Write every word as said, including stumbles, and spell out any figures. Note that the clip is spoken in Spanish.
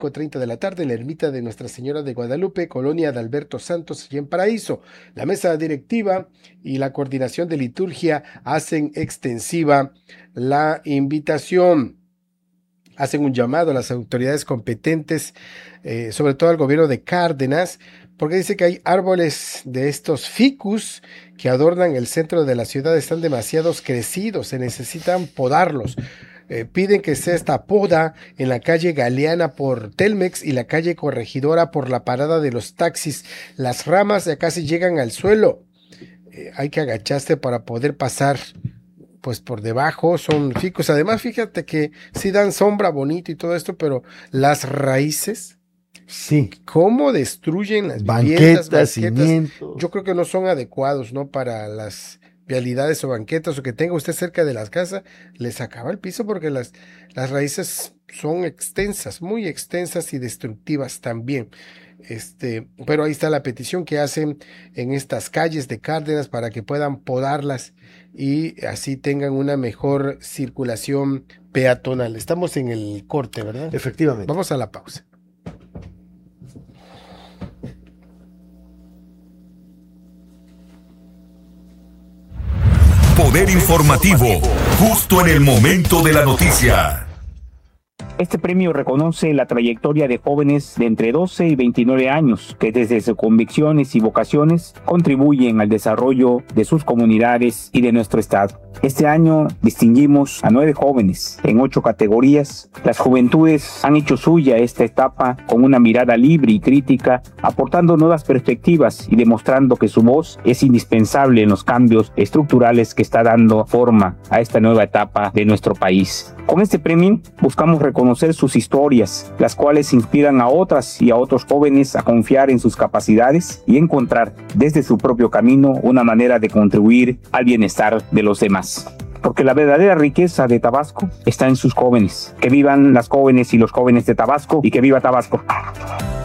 treinta de la tarde en la ermita de Nuestra Señora de Guadalupe, colonia de Alberto Santos y en Paraíso. La mesa directiva y la coordinación de liturgia hacen extensiva la invitación. Hacen un llamado a las autoridades competentes, eh, sobre todo al gobierno de Cárdenas, porque dice que hay árboles de estos ficus que adornan el centro de la ciudad, están demasiado crecidos, se necesitan podarlos. Eh, piden que sea esta poda en la calle Galeana por Telmex y la calle Corregidora por la parada de los taxis. Las ramas ya casi llegan al suelo. Eh, hay que agacharse para poder pasar pues por debajo, son ficus. Además, fíjate que sí dan sombra bonito y todo esto, pero las raíces, sí, cómo destruyen las banquetas, viviendas, banquetas, cimientos. yo creo que no son adecuados, ¿no? Para las vialidades o banquetas o que tenga usted cerca de las casas, les acaba el piso porque las, las raíces son extensas, muy extensas y destructivas también. Este, pero ahí está la petición que hacen en estas calles de Cárdenas para que puedan podarlas y así tengan una mejor circulación peatonal. Estamos en el corte, ¿verdad? Efectivamente. Vamos a la pausa. Poder informativo, justo en el momento de la noticia. Este premio reconoce la trayectoria de jóvenes de entre doce y veintinueve años que desde sus convicciones y vocaciones contribuyen al desarrollo de sus comunidades y de nuestro estado. Este año distinguimos a nueve jóvenes en ocho categorías. Las juventudes han hecho suya esta etapa con una mirada libre y crítica, aportando nuevas perspectivas y demostrando que su voz es indispensable en los cambios estructurales que está dando forma a esta nueva etapa de nuestro país. Con este premio buscamos reconocer sus historias, las cuales inspiran a otras y a otros jóvenes a confiar en sus capacidades y encontrar desde su propio camino una manera de contribuir al bienestar de los demás. Porque la verdadera riqueza de Tabasco está en sus jóvenes. Que vivan las jóvenes y los jóvenes de Tabasco y que viva Tabasco.